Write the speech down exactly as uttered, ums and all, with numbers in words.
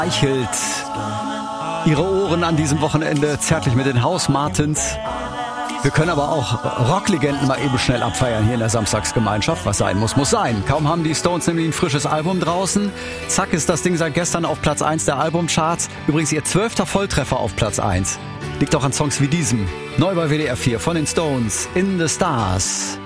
Eichelt ihre Ohren an diesem Wochenende zärtlich mit den House Martins. Wir können aber auch Rocklegenden mal eben schnell abfeiern hier in der Samstagsgemeinschaft. Was sein muss, muss sein. Kaum haben die Stones nämlich ein frisches Album draußen. Zack, ist das Ding seit gestern auf Platz eins der Albumcharts. Übrigens ihr zwölfter Volltreffer auf Platz eins. Liegt auch an Songs wie diesem. Neu bei W D R vier von den Stones, In the Stars.